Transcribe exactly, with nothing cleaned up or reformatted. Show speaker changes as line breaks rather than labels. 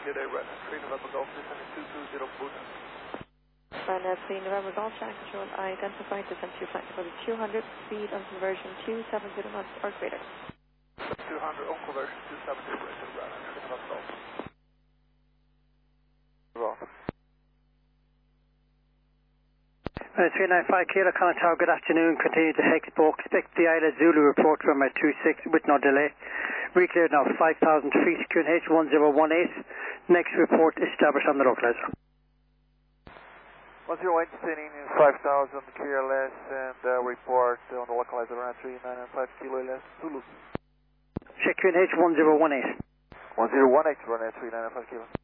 today, Red three November Golf, descending two two zero Buddha.
Runway three November Golf, track control identified, descent to flight level two hundred, speed on conversion two seven zero knots or greater.
two hundred on conversion two seven zero greater, runway three November Golf. Wrong.
Uh, three nine five Kilo Common Tower, good afternoon. Continue to Hexpo. Expect the Isla Zulu report from my two six with no delay. Recleared now five thousand feet, Q N H one zero one eight. Next report established on the localizer.
one zero one, sending in five thousand K L S and uh, report on the localizer around three nine five Kilo L S Zulu.
Check Q N H one zero one eight.
one zero one eight, run at three nine five Kilo.